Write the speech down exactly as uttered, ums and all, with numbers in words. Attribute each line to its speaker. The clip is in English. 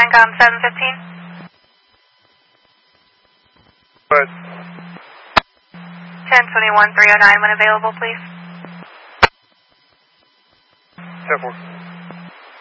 Speaker 1: CENTCOM seven fifteen.
Speaker 2: Good.
Speaker 1: ten twenty-one three oh nine when available, please.
Speaker 2: ten four.